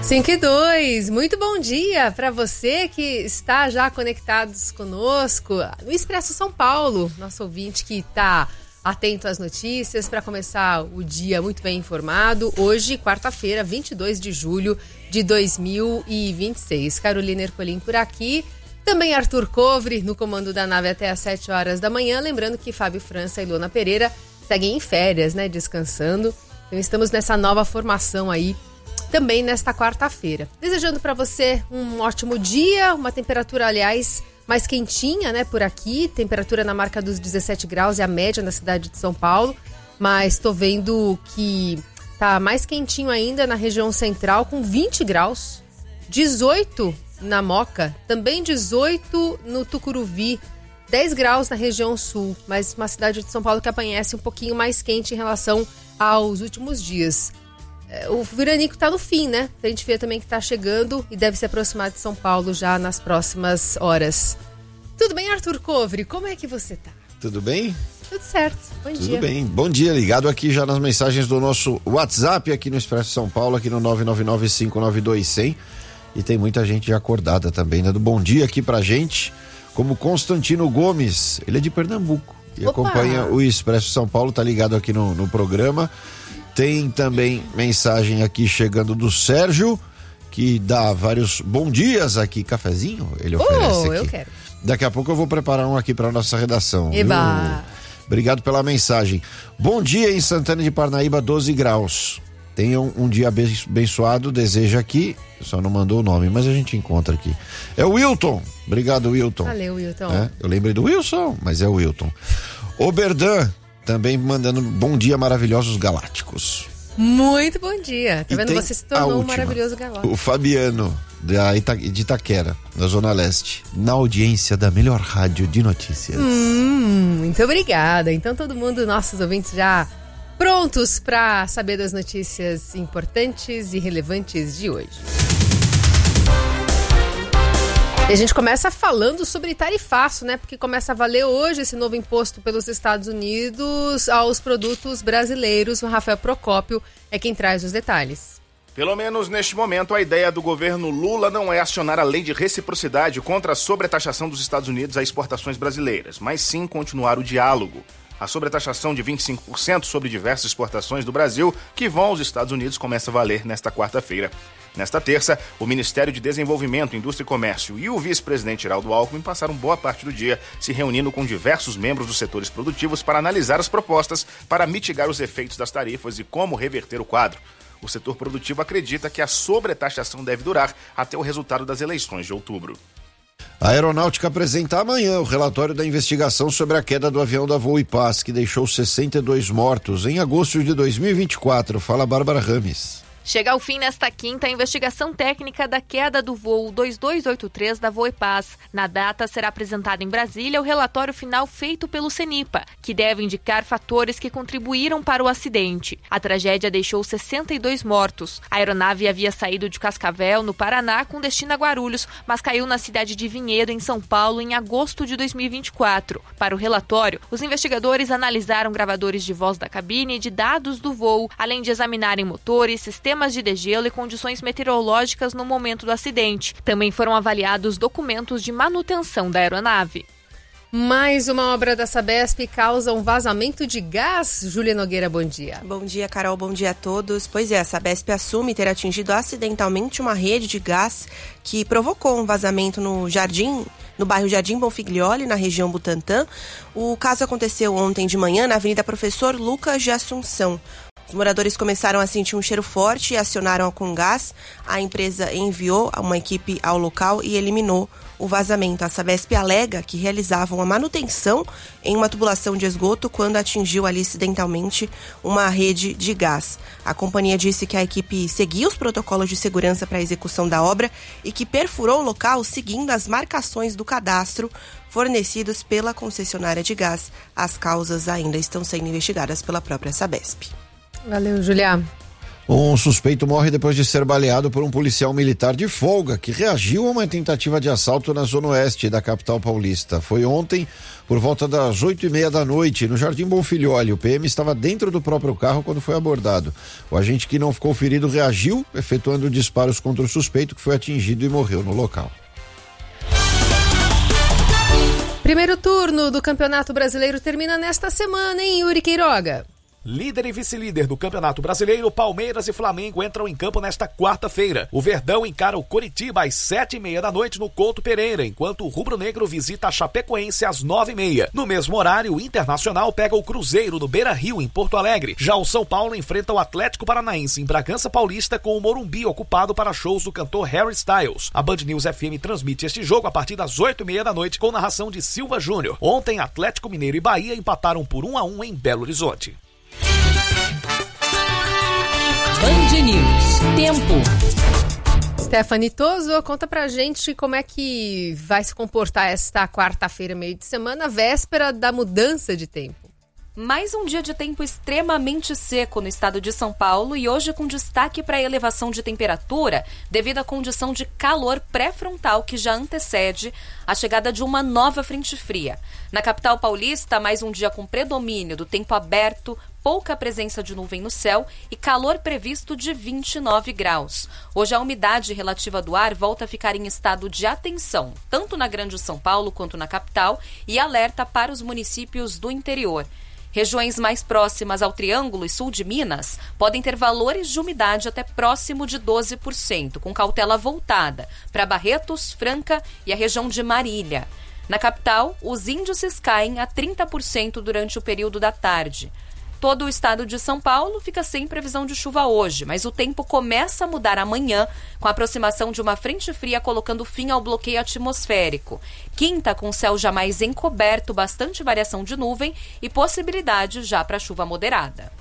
5:02, muito bom dia para você que está já conectados conosco no Expresso São Paulo, nosso ouvinte que está atento às notícias para começar o dia muito bem informado. Hoje, quarta-feira, 22 de julho de 2026. Carolina Ercolim por aqui, também Arthur Covre no comando da nave até às 7 horas da manhã. Lembrando que Fábio França e Lona Pereira seguem em férias, né, descansando. Então estamos nessa nova formação aí também nesta quarta-feira. Desejando para você um ótimo dia, uma temperatura, aliás, mais quentinha, né, por aqui. Temperatura na marca dos 17 graus, é a média na cidade de São Paulo. Mas estou vendo que tá mais quentinho ainda na região central, com 20 graus. 18 na Moca, também 18 no Tucuruvi. 10 graus na região sul, mas uma cidade de São Paulo que amanhece um pouquinho mais quente em relação aos últimos dias. O veranico está no fim, né? A gente vê também que está chegando e deve se aproximar de São Paulo já nas próximas horas. Tudo bem, Arthur Covre? Como é que você tá? Tudo bem? Tudo certo. Bom dia. Tudo bem. Bom dia, ligado aqui já nas mensagens do nosso WhatsApp aqui no Expresso São Paulo, aqui no 999-592-100. E tem muita gente já acordada também, dando bom dia aqui pra gente, como Constantino Gomes, ele é de Pernambuco e acompanha o Expresso São Paulo, tá ligado aqui no programa. Tem também mensagem aqui chegando do Sérgio, que dá vários bom dias aqui, cafezinho, ele oferece aqui. Eu quero. Daqui a pouco eu vou preparar um aqui para nossa redação. Eba! Obrigado pela mensagem. Bom dia em Santana de Parnaíba, 12 graus. Tenham um dia abençoado, deseja aqui, só não mandou o nome, mas a gente encontra aqui. É o Wilton, obrigado Wilton. Valeu, Wilton. Eu lembrei do Wilson, mas é o Wilton. Oberdan, também mandando bom dia, maravilhosos galácticos. Muito bom dia. Tá E vendo? Você se tornou um maravilhoso galáctico. O Fabiano, de Itaquera, na Zona Leste, na audiência da melhor rádio de notícias. Muito obrigada. Então todo mundo, nossos ouvintes já prontos para saber das notícias importantes e relevantes de hoje. E a gente começa falando sobre tarifaço, né? Porque começa a valer hoje esse novo imposto pelos Estados Unidos aos produtos brasileiros. O Rafael Procópio é quem traz os detalhes. Pelo menos neste momento, a ideia do governo Lula não é acionar a lei de reciprocidade contra a sobretaxação dos Estados Unidos a exportações brasileiras, mas sim continuar o diálogo. A sobretaxação de 25% sobre diversas exportações do Brasil que vão aos Estados Unidos começa a valer nesta quarta-feira. Nesta terça, o Ministério de Desenvolvimento, Indústria e Comércio e o vice-presidente Geraldo Alckmin passaram boa parte do dia se reunindo com diversos membros dos setores produtivos para analisar as propostas para mitigar os efeitos das tarifas e como reverter o quadro. O setor produtivo acredita que a sobretaxação deve durar até o resultado das eleições de outubro. A Aeronáutica apresenta amanhã o relatório da investigação sobre a queda do avião da Voipaz, que deixou 62 mortos em agosto de 2024. Fala, Bárbara Rames. Chega ao fim nesta quinta a investigação técnica da queda do voo 2283 da Voipaz. Na data, será apresentado em Brasília o relatório final feito pelo CENIPA, que deve indicar fatores que contribuíram para o acidente. A tragédia deixou 62 mortos. A aeronave havia saído de Cascavel, no Paraná, com destino a Guarulhos, mas caiu na cidade de Vinhedo, em São Paulo, em agosto de 2024. Para o relatório, os investigadores analisaram gravadores de voz da cabine e de dados do voo, além de examinarem motores, sistemas de degelo e condições meteorológicas no momento do acidente. Também foram avaliados documentos de manutenção da aeronave. Mais uma obra da Sabesp causa um vazamento de gás. Júlia Nogueira, bom dia. Bom dia, Carol, bom dia a todos. Pois é, a Sabesp assume ter atingido acidentalmente uma rede de gás que provocou um vazamento no bairro Jardim Bonfiglioli, na região Butantã. O caso aconteceu ontem de manhã na Avenida Professor Lucas de Assunção. Os moradores começaram a sentir um cheiro forte e acionaram a Comgás. A empresa enviou uma equipe ao local e eliminou o vazamento. A Sabesp alega que realizavam a manutenção em uma tubulação de esgoto quando atingiu ali acidentalmente uma rede de gás. A companhia disse que a equipe seguia os protocolos de segurança para a execução da obra e que perfurou o local seguindo as marcações do cadastro fornecidos pela concessionária de gás. As causas ainda estão sendo investigadas pela própria Sabesp. Valeu, Julia. Um suspeito morre depois de ser baleado por um policial militar de folga que reagiu a uma tentativa de assalto na zona oeste da capital paulista. Foi ontem, por volta das 8:30 da noite, no Jardim Bonfilholi. O PM estava dentro do próprio carro quando foi abordado. O agente, que não ficou ferido, reagiu, efetuando disparos contra o suspeito, que foi atingido e morreu no local. Primeiro turno do Campeonato Brasileiro termina nesta semana, hein, Yuri Queiroga? Líder e vice-líder do Campeonato Brasileiro, Palmeiras e Flamengo entram em campo nesta quarta-feira. O Verdão encara o Coritiba às 7:30 da noite no Couto Pereira, enquanto o Rubro-Negro visita a Chapecoense às 9:30. No mesmo horário, o Internacional pega o Cruzeiro no Beira-Rio, em Porto Alegre. Já o São Paulo enfrenta o Atlético Paranaense em Bragança Paulista, com o Morumbi ocupado para shows do cantor Harry Styles. A Band News FM transmite este jogo a partir das 8:30 da noite com narração de Silva Júnior. Ontem, Atlético Mineiro e Bahia empataram por 1-1 em Belo Horizonte. Band News. Tempo. Stephanie Toso, conta pra gente como é que vai se comportar esta quarta-feira, meio de semana, véspera da mudança de tempo. Mais um dia de tempo extremamente seco no estado de São Paulo e hoje com destaque para a elevação de temperatura devido à condição de calor pré-frontal que já antecede a chegada de uma nova frente fria. Na capital paulista, mais um dia com predomínio do tempo aberto, pouca presença de nuvem no céu e calor previsto de 29 graus. Hoje a umidade relativa do ar volta a ficar em estado de atenção, tanto na Grande São Paulo quanto na capital, e alerta para os municípios do interior. Regiões mais próximas ao Triângulo e sul de Minas podem ter valores de umidade até próximo de 12%, com cautela voltada para Barretos, Franca e a região de Marília. Na capital, os índices caem a 30% durante o período da tarde. Todo o estado de São Paulo fica sem previsão de chuva hoje, mas o tempo começa a mudar amanhã com a aproximação de uma frente fria colocando fim ao bloqueio atmosférico. Quinta com céu já mais encoberto, bastante variação de nuvem e possibilidade já para chuva moderada.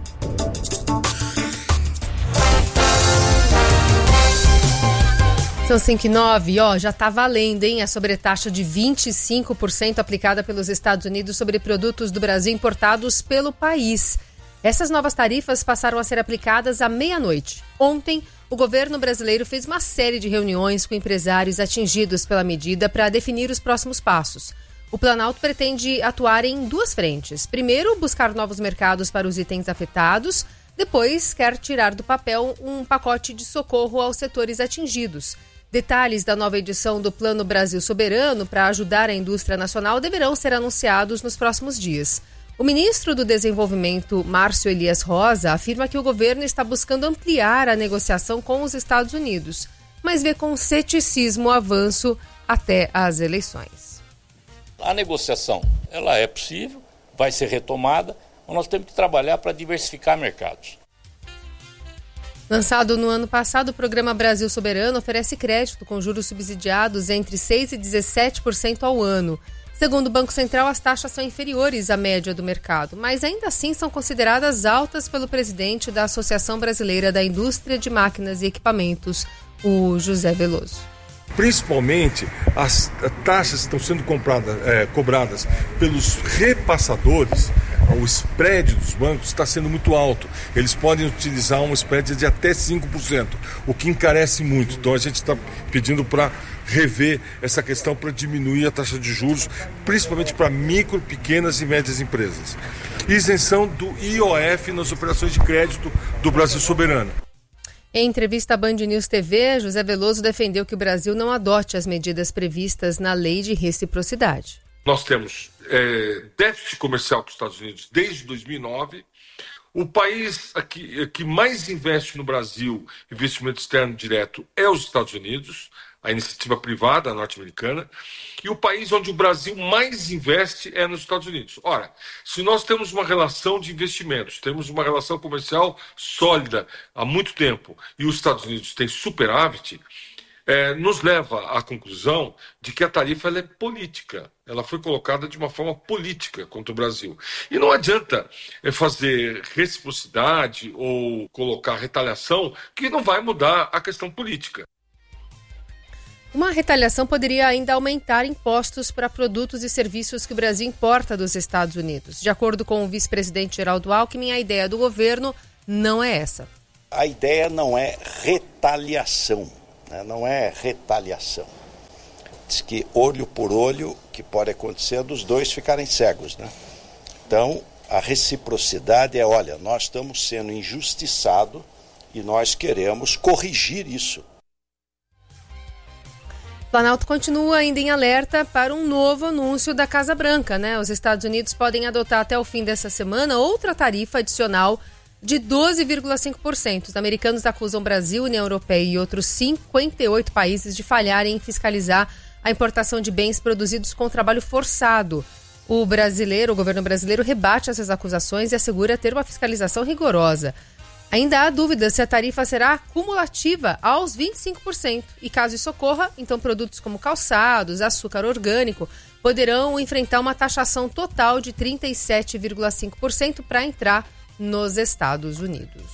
São 5:09, já tá valendo, hein? A sobretaxa de 25% aplicada pelos Estados Unidos sobre produtos do Brasil importados pelo país. Essas novas tarifas passaram a ser aplicadas à meia-noite. Ontem, o governo brasileiro fez uma série de reuniões com empresários atingidos pela medida para definir os próximos passos. O Planalto pretende atuar em duas frentes. Primeiro, buscar novos mercados para os itens afetados. Depois, quer tirar do papel um pacote de socorro aos setores atingidos. Detalhes da nova edição do Plano Brasil Soberano para ajudar a indústria nacional deverão ser anunciados nos próximos dias. O ministro do Desenvolvimento, Márcio Elias Rosa, afirma que o governo está buscando ampliar a negociação com os Estados Unidos, mas vê com ceticismo o avanço até as eleições. A negociação, ela é possível, vai ser retomada, mas nós temos que trabalhar para diversificar mercados. Lançado no ano passado, o Programa Brasil Soberano oferece crédito com juros subsidiados entre 6% e 17% ao ano. Segundo o Banco Central, as taxas são inferiores à média do mercado, mas ainda assim são consideradas altas pelo presidente da Associação Brasileira da Indústria de Máquinas e Equipamentos, o José Veloso. Principalmente, as taxas estão sendo cobradas pelos repassadores. O spread dos bancos está sendo muito alto. Eles podem utilizar um spread de até 5%, o que encarece muito. Então a gente está pedindo para rever essa questão para diminuir a taxa de juros, principalmente para micro, pequenas e médias empresas. Isenção do IOF nas operações de crédito do Brasil Soberano. Em entrevista à Band News TV, José Veloso defendeu que o Brasil não adote as medidas previstas na lei de reciprocidade. Nós temos déficit comercial com os Estados Unidos desde 2009. O país que mais investe no Brasil, investimento externo direto, é os Estados Unidos, a iniciativa privada norte-americana. E o país onde o Brasil mais investe é nos Estados Unidos. Ora, se nós temos uma relação de investimentos, temos uma relação comercial sólida há muito tempo, e os Estados Unidos têm superávit, nos leva à conclusão de que a tarifa ela é política. Ela foi colocada de uma forma política contra o Brasil. E não adianta fazer reciprocidade ou colocar retaliação que não vai mudar a questão política. Uma retaliação poderia ainda aumentar impostos para produtos e serviços que o Brasil importa dos Estados Unidos. De acordo com o vice-presidente Geraldo Alckmin, a ideia do governo não é essa. A ideia não é retaliação, né? Não é retaliação. Diz que olho por olho, que pode acontecer dos dois ficarem cegos, né? Então, a reciprocidade é, olha, nós estamos sendo injustiçados e nós queremos corrigir isso. Planalto continua ainda em alerta para um novo anúncio da Casa Branca, né? Os Estados Unidos podem adotar até o fim dessa semana outra tarifa adicional de 12,5%. Os americanos acusam Brasil, União Europeia e outros 58 países de falharem em fiscalizar a importação de bens produzidos com trabalho forçado. O governo brasileiro rebate essas acusações e assegura ter uma fiscalização rigorosa. Ainda há dúvida se a tarifa será cumulativa aos 25%. E caso isso ocorra, então produtos como calçados, açúcar orgânico poderão enfrentar uma taxação total de 37,5% para entrar nos Estados Unidos.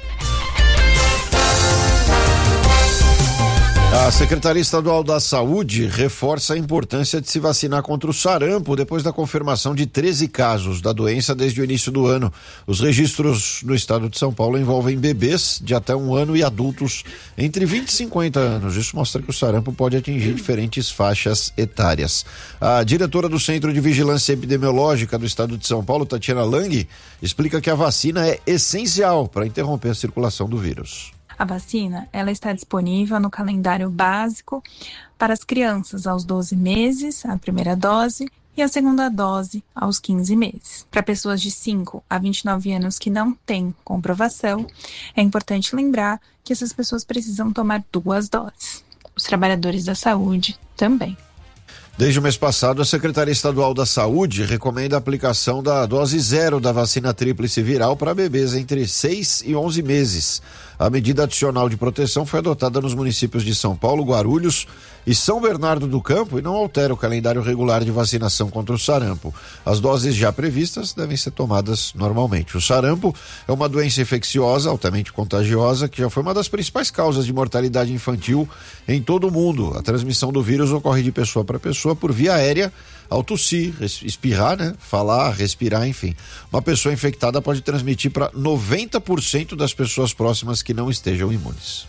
A Secretaria Estadual da Saúde reforça a importância de se vacinar contra o sarampo depois da confirmação de 13 casos da doença desde o início do ano. Os registros no estado de São Paulo envolvem bebês de até 1 ano e adultos entre 20 e 50 anos. Isso mostra que o sarampo pode atingir diferentes faixas etárias. A diretora do Centro de Vigilância Epidemiológica do estado de São Paulo, Tatiana Lang, explica que a vacina é essencial para interromper a circulação do vírus. A vacina, ela está disponível no calendário básico para as crianças aos 12 meses, a primeira dose, e a segunda dose aos 15 meses. Para pessoas de 5 a 29 anos que não têm comprovação, é importante lembrar que essas pessoas precisam tomar 2 doses. Os trabalhadores da saúde também. Desde o mês passado, a Secretaria Estadual da Saúde recomenda a aplicação da dose 0 da vacina tríplice viral para bebês entre 6 e 11 meses. A medida adicional de proteção foi adotada nos municípios de São Paulo, Guarulhos e São Bernardo do Campo e não altera o calendário regular de vacinação contra o sarampo. As doses já previstas devem ser tomadas normalmente. O sarampo é uma doença infecciosa, altamente contagiosa, que já foi uma das principais causas de mortalidade infantil em todo o mundo. A transmissão do vírus ocorre de pessoa para pessoa por via aérea, ao tossir, espirrar, né? Falar, respirar, enfim. Uma pessoa infectada pode transmitir para 90% das pessoas próximas que não estejam imunes.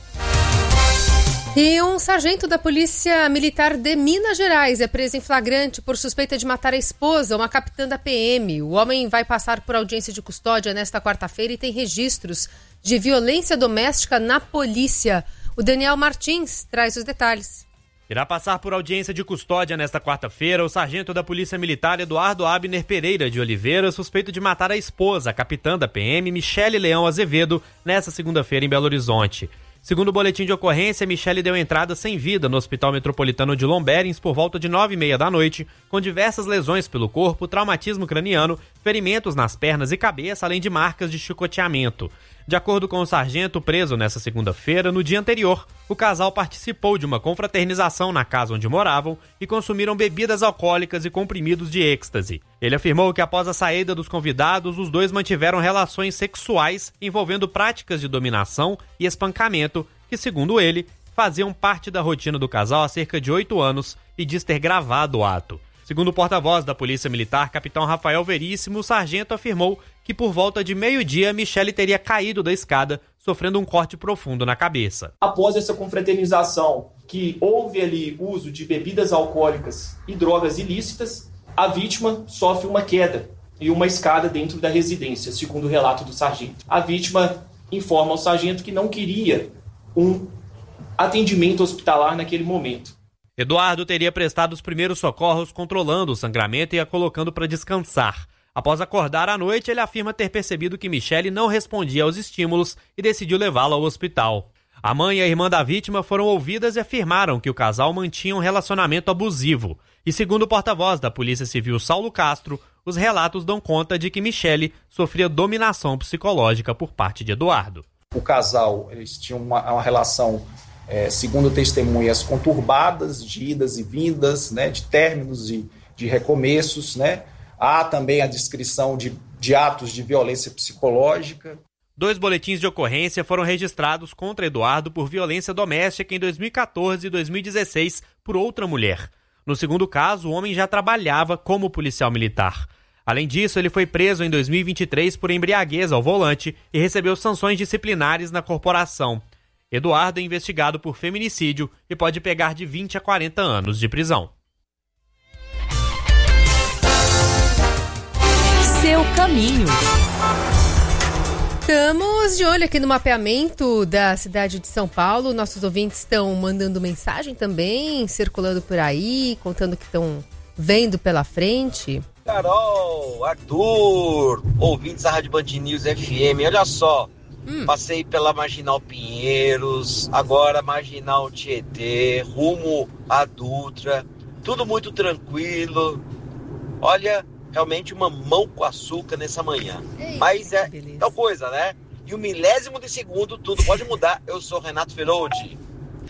E um sargento da Polícia Militar de Minas Gerais é preso em flagrante por suspeita de matar a esposa, uma capitã da PM. O homem vai passar por audiência de custódia nesta quarta-feira e tem registros de violência doméstica na polícia. O Daniel Martins traz os detalhes. Irá passar por audiência de custódia nesta quarta-feira o sargento da Polícia Militar Eduardo Abner Pereira de Oliveira, suspeito de matar a esposa, a capitã da PM, Michele Leão Azevedo, nesta segunda-feira em Belo Horizonte. Segundo o boletim de ocorrência, Michele deu entrada sem vida no Hospital Metropolitano de Lomberens por volta de 9h30 da noite, com diversas lesões pelo corpo, traumatismo craniano, ferimentos nas pernas e cabeça, além de marcas de chicoteamento. De acordo com o sargento preso nessa segunda-feira, no dia anterior, o casal participou de uma confraternização na casa onde moravam e consumiram bebidas alcoólicas e comprimidos de êxtase. Ele afirmou que após a saída dos convidados, os dois mantiveram relações sexuais envolvendo práticas de dominação e espancamento que, segundo ele, faziam parte da rotina do casal há cerca de 8 anos e diz ter gravado o ato. Segundo o porta-voz da Polícia Militar, capitão Rafael Veríssimo, o sargento afirmou que por volta de meio-dia, Michele teria caído da escada, sofrendo um corte profundo na cabeça. Após essa confraternização, que houve ali uso de bebidas alcoólicas e drogas ilícitas, a vítima sofre uma queda e uma escada dentro da residência, segundo o relato do sargento. A vítima informa ao sargento que não queria um atendimento hospitalar naquele momento. Eduardo teria prestado os primeiros socorros controlando o sangramento e a colocando para descansar. Após acordar à noite, ele afirma ter percebido que Michele não respondia aos estímulos e decidiu levá-la ao hospital. A mãe e a irmã da vítima foram ouvidas e afirmaram que o casal mantinha um relacionamento abusivo. E segundo o porta-voz da Polícia Civil, Saulo Castro, os relatos dão conta de que Michele sofria dominação psicológica por parte de Eduardo. O casal, eles tinham uma relação, segundo testemunhas, conturbadas, de idas e vindas, né, de términos, de recomeços, né? Há também a descrição de atos de violência psicológica. 2 boletins de ocorrência foram registrados contra Eduardo por violência doméstica em 2014 e 2016 por outra mulher. No segundo caso, o homem já trabalhava como policial militar. Além disso, ele foi preso em 2023 por embriaguez ao volante e recebeu sanções disciplinares na corporação. Eduardo é investigado por feminicídio e pode pegar de 20 a 40 anos de prisão. Seu caminho. Estamos de olho aqui no mapeamento da cidade de São Paulo. Nossos ouvintes estão mandando mensagem também, circulando por aí, contando o que estão vendo pela frente. Carol, Arthur, ouvintes da Rádio Band News FM, olha só, passei pela Marginal Pinheiros, agora Marginal Tietê, rumo à Dutra, tudo muito tranquilo. Olha, realmente uma mão com açúcar nessa manhã. Ei, mas é tal coisa, né? E o milésimo de segundo tudo pode mudar. Eu sou Renato Feroldi.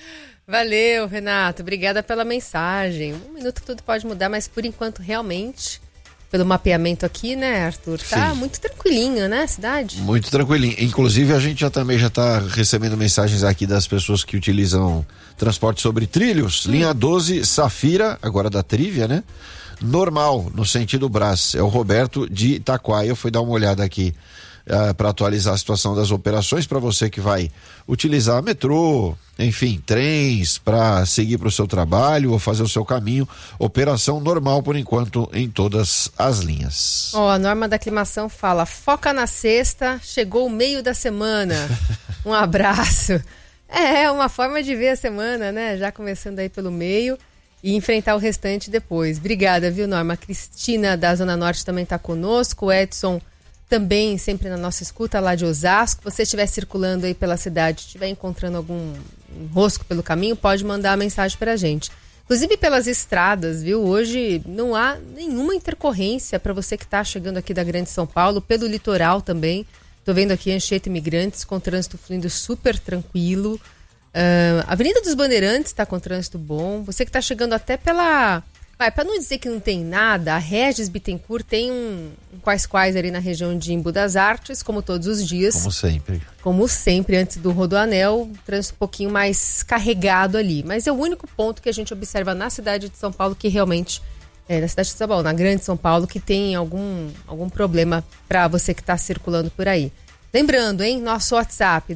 Valeu, Renato. Obrigada pela mensagem. Um minuto tudo pode mudar, mas por enquanto realmente, pelo mapeamento aqui, né, Arthur? Tá muito tranquilinho, né, a cidade? Muito tranquilinho. Inclusive, a gente já tá recebendo mensagens aqui das pessoas que utilizam transporte sobre trilhos. Linha 12, Safira, agora da Trívia, né? Normal, no sentido Brás. É o Roberto de Itaquaia. Eu fui dar uma olhada aqui para atualizar a situação das operações para você que vai utilizar metrô, enfim, trens para seguir para o seu trabalho ou fazer o seu caminho. Operação normal por enquanto em todas as linhas. A norma da aclimação fala: foca na sexta, chegou o meio da semana. Um abraço. É uma forma de ver a semana, né? Já começando aí pelo meio e enfrentar o restante depois. Obrigada, viu, Norma? A Cristina da Zona Norte também está conosco, o Edson também sempre na nossa escuta lá de Osasco. Se você estiver circulando aí pela cidade, estiver encontrando algum enrosco pelo caminho, pode mandar a mensagem pra gente. Inclusive pelas estradas, viu? Hoje não há nenhuma intercorrência para você que está chegando aqui da Grande São Paulo, pelo litoral também. Tô vendo aqui Anchieta Imigrantes com trânsito fluindo super tranquilo. Avenida dos Bandeirantes está com trânsito bom. Você que está chegando até pela... para não dizer que não tem nada, a Regis Bittencourt tem um quais ali na região de Embu das Artes, como todos os dias. Como sempre, antes do Rodoanel, trânsito um pouquinho mais carregado ali. Mas é o único ponto que a gente observa na cidade de São Paulo que realmente, na cidade de São Paulo, na Grande São Paulo, que tem algum problema para você que está circulando por aí. Lembrando, hein, nosso WhatsApp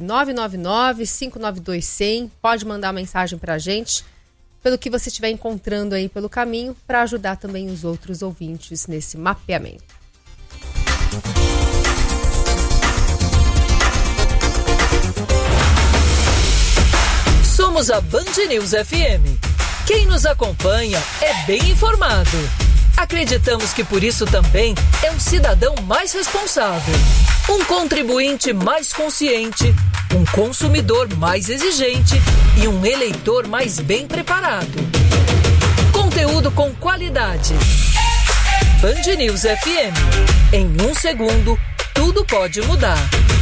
999-592-100, pode mandar mensagem pra gente pelo que você estiver encontrando aí pelo caminho, para ajudar também os outros ouvintes nesse mapeamento. Somos a Band News FM. Quem nos acompanha é bem informado. Acreditamos que por isso também é um cidadão mais responsável, um contribuinte mais consciente, um consumidor mais exigente e um eleitor mais bem preparado. Conteúdo com qualidade. Band News FM. Em um segundo, tudo pode mudar.